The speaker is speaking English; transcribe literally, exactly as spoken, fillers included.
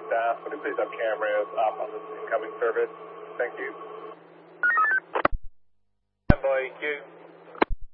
staff, would you please have cameras up on this incoming service? Thank you. Standby, Q.